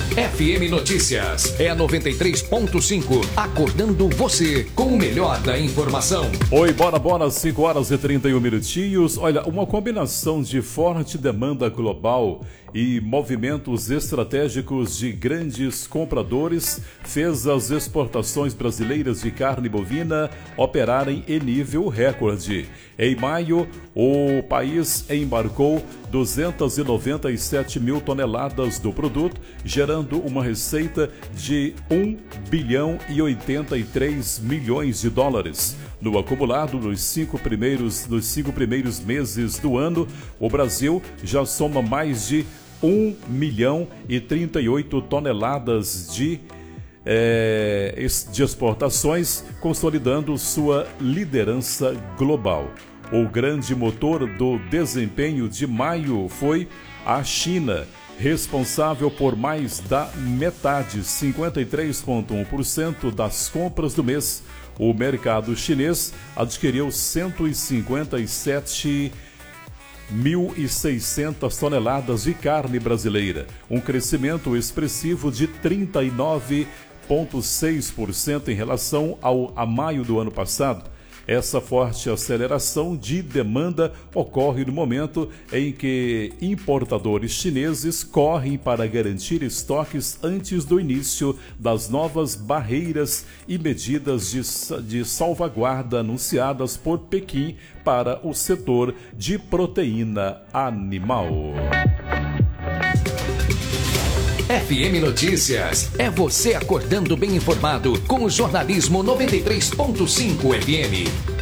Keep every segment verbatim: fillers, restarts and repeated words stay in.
F M Notícias é a noventa e três ponto cinco, acordando você com o melhor da informação. Oi, bora, bora, cinco horas e trinta e um minutinhos. Olha, uma combinação de forte demanda global e movimentos estratégicos de grandes compradores fez as exportações brasileiras de carne bovina operarem em nível recorde. Em maio, o país embarcou duzentas e noventa e sete mil toneladas do produto, gerando uma receita de um bilhão e oitenta e três milhões de dólares. No acumulado dos cinco primeiros, dos cinco primeiros meses do ano, o Brasil já soma mais de um milhão e trinta e oito toneladas de, é, de exportações, consolidando sua liderança global. O grande motor do desempenho de maio foi a China, responsável por mais da metade, cinquenta e três vírgula um por cento das compras do mês. O mercado chinês adquiriu cento e cinquenta e sete mil e seiscentas toneladas de carne brasileira, um crescimento expressivo de trinta e nove vírgula seis por cento em relação ao a maio do ano passado. Essa forte aceleração de demanda ocorre no momento em que importadores chineses correm para garantir estoques antes do início das novas barreiras e medidas de, de salvaguarda anunciadas por Pequim para o setor de proteína animal. F M Notícias é você acordando bem informado com o jornalismo noventa e três ponto cinco F M.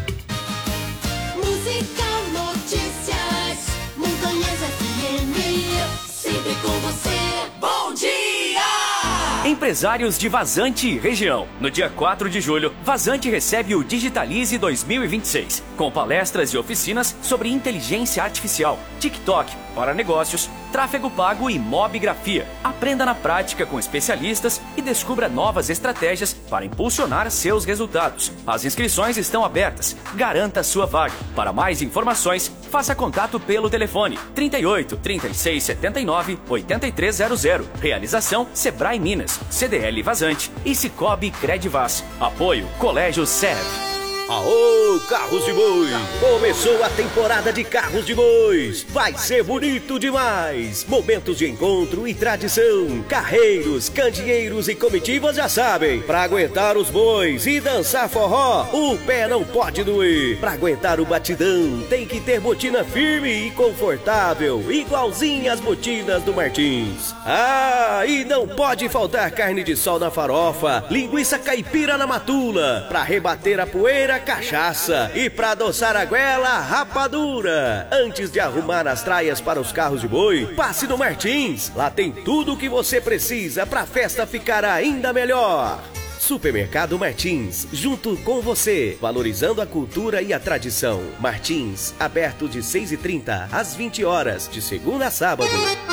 Música, notícias, Montanhas F M, sempre com você. Bom dia! Empresários de Vazante e região. No dia quatro de julho, Vazante recebe o Digitalize dois mil e vinte e seis, com palestras e oficinas sobre inteligência artificial, TikTok para negócios, tráfego pago e mobigrafia. Aprenda na prática com especialistas e descubra novas estratégias para impulsionar seus resultados. As inscrições estão abertas. Garanta sua vaga. Para mais informações, faça contato pelo telefone trinta e oito, trinta e seis, setenta e nove, oitenta e três zero zero. Realização Sebrae Minas, C D L Vazante e Cicobi Credivaz. Apoio Colégio Serve. Aô, carros de boi! Começou a temporada de carros de bois. Vai ser bonito demais! Momentos de encontro e tradição. Carreiros, candeeiros e comitivas já sabem. Pra aguentar os bois e dançar forró, o pé não pode doer. Pra aguentar o batidão, tem que ter botina firme e confortável, igualzinha as botinas do Martins. Ah, e não pode faltar carne de sol na farofa, linguiça caipira na matula, pra rebater a poeira, cachaça e pra adoçar a goela, rapadura. Antes de arrumar as traias para os carros de boi, passe no Martins. Lá tem tudo o que você precisa pra festa ficar ainda melhor. Supermercado Martins, junto com você, valorizando a cultura e a tradição. Martins, aberto de seis e trinta às vinte horas, de segunda a sábado.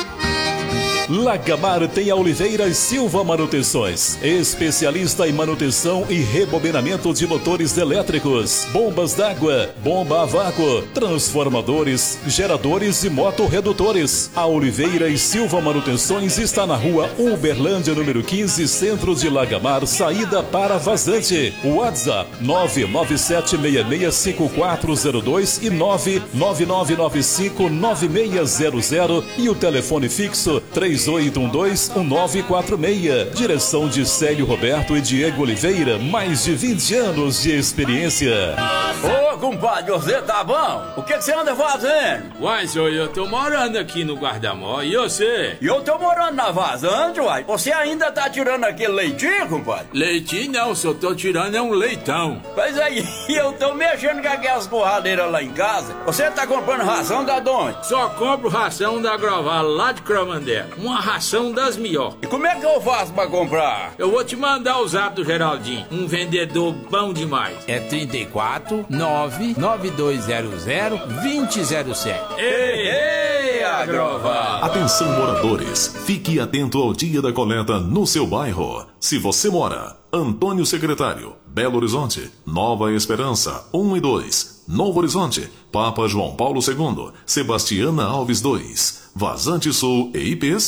Lagamar tem a Oliveira e Silva Manutenções, especialista em manutenção e rebobinamento de motores elétricos, bombas d'água, bomba a vácuo, transformadores, geradores e motorredutores. A Oliveira e Silva Manutenções está na rua Uberlândia, número quinze, centro de Lagamar, saída para Vazante. WhatsApp nove nove sete seis seis cinco quatro zero dois e nove nove nove nove cinco nove seis zero zero e o telefone fixo três oito um dois um nove quatro seis. Direção de Célio Roberto e Diego Oliveira, mais de vinte anos de experiência. Ô, compadre, você tá bom? O que, que você anda fazendo? Uai, senhor, eu tô morando aqui no Guarda-Mó, e você? E eu tô morando na Vazante, uai. Você ainda tá tirando aquele leitinho, compadre? Leitinho não, só tô tirando é um leitão. Pois aí, eu tô mexendo com aquelas borradeiras lá em casa. Você tá comprando ração da onde? Só compro ração da Groval, lá de Cromandela. Uma ração das melhores. E como é que eu faço pra comprar? Eu vou te mandar o zap do Geraldinho, um vendedor bom demais. É trinta e quatro, nove nove dois zero zero, dois zero zero sete. Ei, ei, Agroval! Atenção, moradores, fique atento ao dia da coleta no seu bairro. Se você mora Antônio Secretário, Belo Horizonte, Nova Esperança, um e dois, Novo Horizonte, Papa João Paulo segundo, Sebastiana Alves dois, Vazante Sul e I Ps,